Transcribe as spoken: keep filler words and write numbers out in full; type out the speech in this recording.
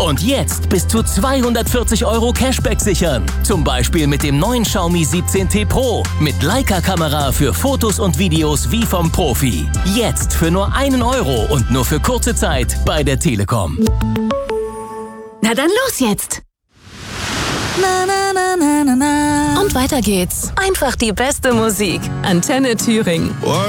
Und jetzt bis zu zweihundertvierzig Euro Cashback sichern. Zum Beispiel mit dem neuen Xiaomi siebzehn T Pro mit Leica-Kamera für Fotos und Videos wie vom Profi. Jetzt für nur einen Euro und nur für kurze Zeit bei der Telekom. Na dann los jetzt! Na, na, na, na, na, na. Und weiter geht's. Einfach die beste Musik. Antenne Thüringen.